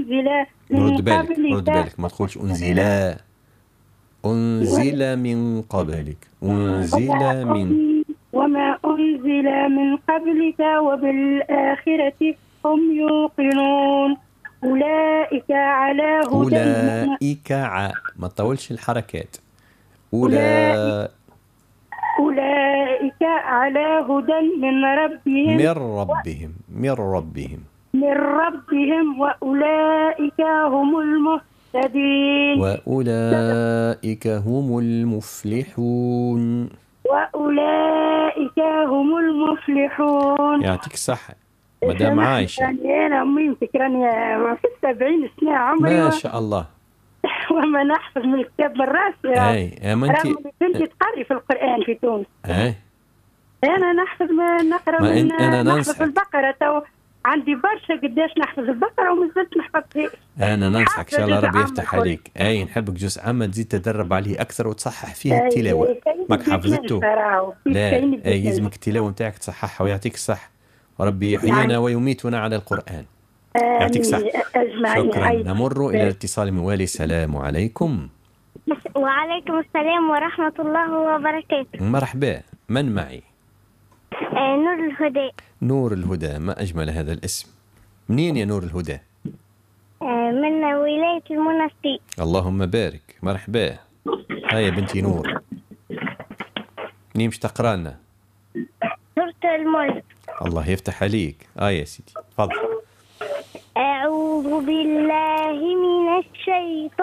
أنزل من رد قبلك بالك ما تقولش أنزل من قبلك، أنزل من. وما أنزل من قبلك وبالآخرة هم يوقنون أولئك على هدى ما تطولش الحركات. أولئك أولئك على هدى من ربهم وأولئك هم المهتدين وأولئك هم المفلحون. يعطيك الصحة مدام عايشة. أنا أمي فكراني في 70 سنة عمري ما شاء الله. وما نحفظ من الكتاب من راسي. رغم بنتي تقري في القرآن في تونس. أنا نحفظ نقرأ نحفظ البقرة. تو عندي برشا قداش نحفظ البقرة وما زلت نحفظ فيه. أنا ننصحك إن شاء الله ربي يفتح عليك. نحبك جزء عام تزيد تدرب عليه أكثر وتصحح فيه التلاوة. ماك حفظته؟ لا يلزمك التلاوة نتاعك تصححها ويعطيك الصحة. وربي يحيينا ويميتنا على القرآن. يعطيك الصحة. شكرا. نمر إلى الاتصال موالي. السلام عليكم. وعليكم السلام ورحمة الله وبركاته. مرحبا، من معي؟ نور الهدى. نور الهدى، ما أجمل هذا الاسم. منين يا نور الهدى؟ من ولاية المنستير. اللهم بارك. مرحبا. هيا بنتي نور، منين مش تقرأ لنا؟ سورة الملك. الله يفتح عليك. يا سيدي تفضل. أعوذ بالله من الشيطان